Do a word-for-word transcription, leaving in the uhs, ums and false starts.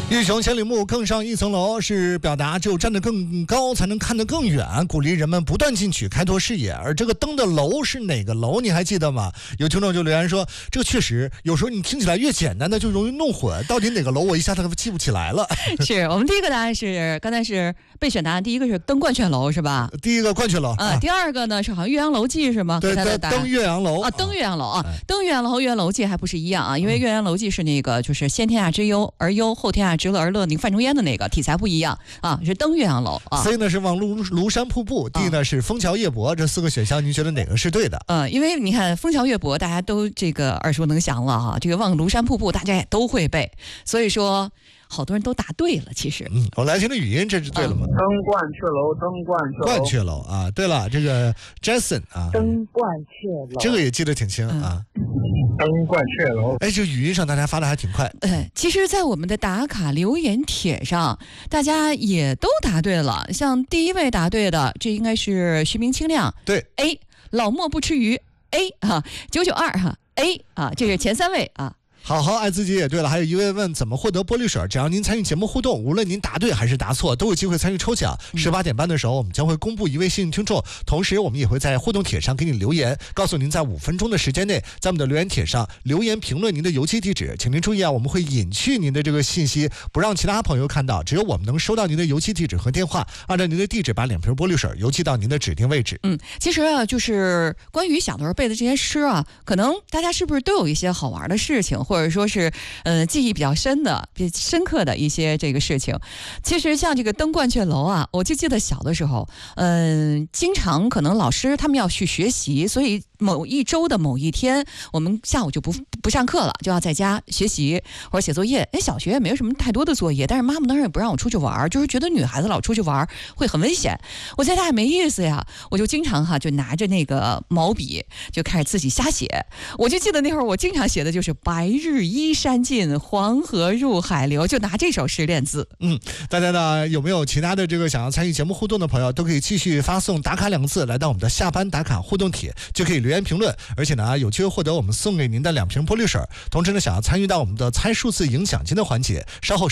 欲穷千里目，更上一层楼，是表达只有站得更高才能看得更远，鼓励人们不断进取，开拓视野。而这个登的楼是哪个楼，你还记得吗？有听众就留言说，这个确实有时候你听起来越简单的就容易弄混，到底哪个楼我一下子记不起来了。 是我们第一个答案是刚才是备选答案，第一个是登鹳雀楼是吧？ 第一个鹳雀楼啊、呃，第二个呢是好像岳阳楼记是吗？ 对，登岳阳楼啊，登岳阳楼啊，登岳阳楼和岳阳楼记还不是一样啊，因为岳阳楼记是那个就是先天下之忧而忧，后天下之乐而乐，那个范仲淹的那个题材不一样啊，是登岳阳楼啊。 C 呢是望庐庐山瀑布 ，D 呢是枫桥夜泊，这四个选项您觉得哪个是对的？ 嗯，因为你看枫桥夜泊大家都这个耳熟能详了哈，这个望庐山瀑布大家也都会背，所以说好多人都答对了。其实， 嗯，我来听的语音，这是对了吗？ 登鹳雀楼，登鹳雀楼， 鹳雀楼啊，对了，这个 Jason 啊， 登鹳雀楼， 这个也记得挺清啊。 登鹳雀楼， 哎，这语音上大家发的还挺快。 呃，其实，在我们的打卡留言帖上，大家也都答对了。像第一位答对的，这应该是徐明清亮， 对 A， 老莫不吃鱼 A 哈，九九二哈 A 啊，这是前三位啊。 好好爱自己也对了，还有一位问怎么获得玻璃水，只要您参与节目互动，无论您答对还是答错，都有机会参与抽奖。十八点半的时候，我们将会公布一位幸运听众，同时我们也会在互动帖上给你留言，告诉您在五分钟的时间内，在我们的留言帖上留言评论您的邮寄地址。请您注意啊，我们会隐去您的这个信息，不让其他朋友看到，只有我们能收到您的邮寄地址和电话，按照您的地址把两瓶玻璃水邮寄到您的指定位置。 嗯，其实啊，就是关于小的时候背的这些诗啊，可能大家是不是都有一些好玩的事情，或者说是呃，记忆比较深的、比较深刻的一些这个事情。其实像这个登鹳雀楼啊，我就记得小的时候，嗯、呃，经常可能老师他们要去学习，所以某一周的某一天，我们下午就不不上课了，就要在家学习或者写作业。哎，小学也没有什么太多的作业，但是妈妈当时也不让我出去玩，就是觉得女孩子老出去玩会很危险。我觉得太没意思呀，我就经常哈就拿着那个毛笔就开始自己瞎写。我就记得那会儿我经常写的就是白日依山尽，黄河入海流，就拿这首诗练字。 嗯，大家呢有没有其他的这个想要参与节目互动的朋友，都可以继续发送打卡两个字来到我们的下班打卡互动帖，就可以留言评论，而且呢有机会获得我们送给您的两瓶玻璃水。同时呢，想要参与到我们的猜数字赢奖金的环节，稍后